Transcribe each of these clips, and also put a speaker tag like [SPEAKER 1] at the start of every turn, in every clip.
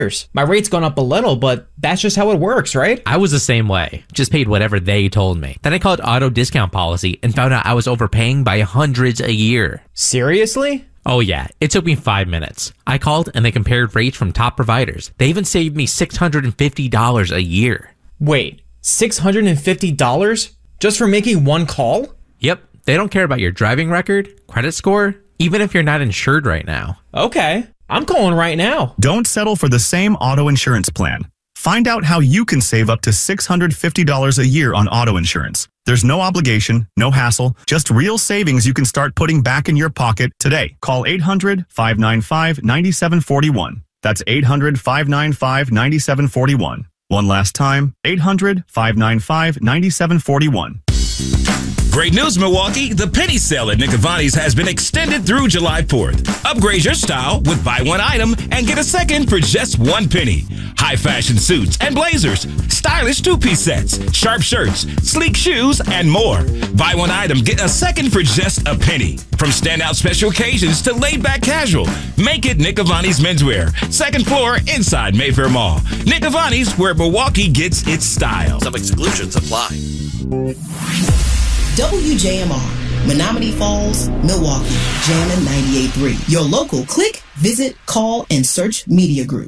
[SPEAKER 1] My rate's gone up a little, but that's just how it works, right?
[SPEAKER 2] I was the same way. Just paid whatever they told me. Then I called Auto Discount Policy and found out I was overpaying by hundreds a year.
[SPEAKER 1] Seriously?
[SPEAKER 2] Oh yeah, it took me 5 minutes. I called and they compared rates from top providers. They even saved me $650 a year.
[SPEAKER 1] Wait, $650 just for making one call?
[SPEAKER 2] Yep, they don't care about your driving record, credit score, even if you're not insured right now.
[SPEAKER 1] Okay, I'm calling right now.
[SPEAKER 3] Don't settle for the same auto insurance plan. Find out how you can save up to $650 a year on auto insurance. There's no obligation, no hassle, just real savings you can start putting back in your pocket today. Call 800-595-9741. That's 800-595-9741. One last time, 800-595-9741.
[SPEAKER 4] Great news, Milwaukee. The penny sale at Nick Avani's has been extended through July 4th. Upgrade your style with buy one item and get a second for just 1 penny. High fashion suits and blazers, stylish two-piece sets, sharp shirts, sleek shoes, and more. Buy one item, get a second for just a penny. From standout special occasions to laid-back casual, make it Nick Avani's menswear. Second floor inside Mayfair Mall. Nick Avani's, where Milwaukee gets its style.
[SPEAKER 5] Some exclusions apply.
[SPEAKER 6] WJMR, Menominee Falls, Milwaukee, Jammin' 98.3. Your local click, visit, call, and search media group.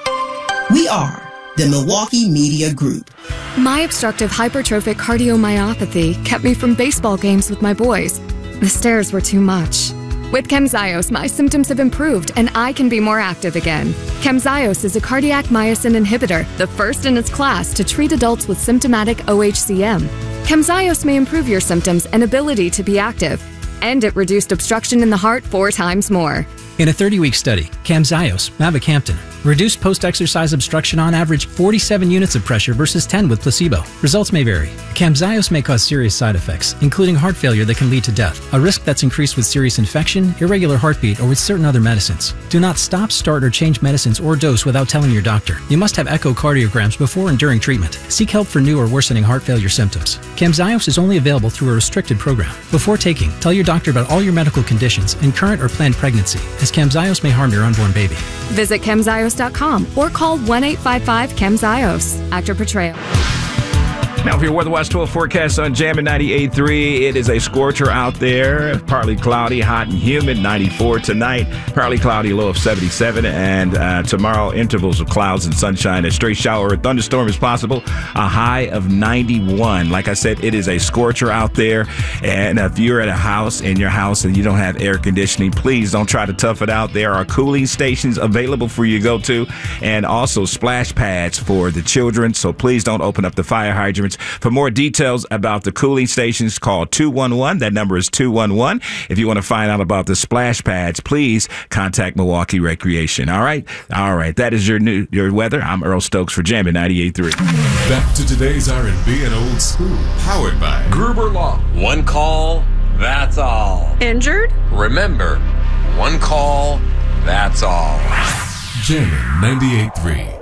[SPEAKER 6] We are the Milwaukee Media Group.
[SPEAKER 7] My obstructive hypertrophic cardiomyopathy kept me from baseball games with my boys. The stairs were too much. With Camzyos, my symptoms have improved and I can be more active again. Camzyos is a cardiac myosin inhibitor, the first in its class to treat adults with symptomatic OHCM. Camzyos may improve your symptoms and ability to be active, and it reduced obstruction in the heart 4 times more.
[SPEAKER 8] In a 30-week study, Camzyos, mavacamten, reduced post-exercise obstruction on average 47 units of pressure versus 10 with placebo. Results may vary. Camzyos may cause serious side effects, including heart failure that can lead to death, a risk that's increased with serious infection, irregular heartbeat, or with certain other medicines. Do not stop, start, or change medicines or dose without telling your doctor. You must have echocardiograms before and during treatment. Seek help for new or worsening heart failure symptoms. Camzyos is only available through a restricted program. Before taking, tell your doctor about all your medical conditions and current or planned pregnancy, as Camzyos may harm your unborn baby.
[SPEAKER 7] Visit Camzyos.com or call 1-855-CAMZYOS. Actor portrayal.
[SPEAKER 4] Now for your Weather Watch 12 forecast on Jammin' 98.3, it is a scorcher out there. Partly cloudy, hot and humid, 94 tonight. Partly cloudy, low of 77. And tomorrow, intervals of clouds and sunshine. A stray shower or thunderstorm is possible. A high of 91. Like I said, it is a scorcher out there. And if you're at a house, in your house, and you don't have air conditioning, please don't try to tough it out. There are cooling stations available for you to go to. And also splash pads for the children. So please don't open up the fire hydrants. For more details about the cooling stations, call 211. That number is 211. If you want to find out about the splash pads, please contact Milwaukee Recreation. All right? All right. That is your weather. I'm Earl Stokes for Jammin' 98.3.
[SPEAKER 9] Back to today's R&B and old school. Powered by
[SPEAKER 5] Gruber Law. One call, that's all.
[SPEAKER 10] Injured?
[SPEAKER 5] Remember, one call, that's all.
[SPEAKER 9] Jammin' 98.3.